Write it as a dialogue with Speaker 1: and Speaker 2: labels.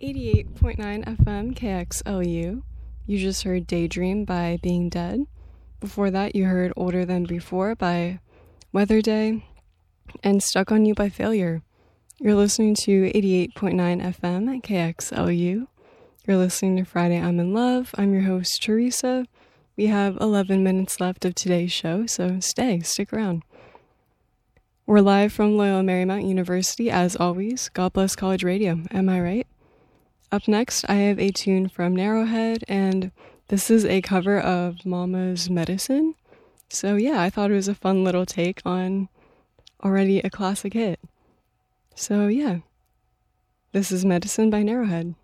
Speaker 1: 88.9 FM KXLU. You just heard Daydream by Being Dead. Before that, you heard Older Than Before by Weather Day and Stuck on You by Failure. You're listening to 88.9 FM KXLU. You're listening to Friday I'm in Love. I'm your host, Teresa. We have 11 minutes left of today's show, so stick around. We're live from Loyola Marymount University, as always. God bless college radio, am I right? Up next, I have a tune from Narrowhead, and this is a cover of Mama's Medicine. So yeah, I thought it was a fun little take on already a classic hit. So yeah, this is Medicine by Narrowhead.